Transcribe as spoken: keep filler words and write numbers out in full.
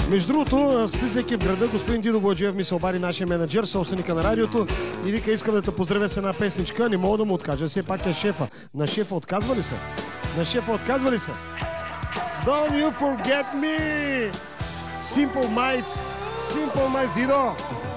Между другото, списък в града, господин Дидо Бояджиев ми се обади, нашия менеджер, собственика на радиото, и вика, искам да те поздравя с една песничка, не мога да му откажа, все пак е шефа. На шефа отказва ли се? На шефа отказва ли се? Don't you forget me! Simple Minds, Simple Minds, Дидо!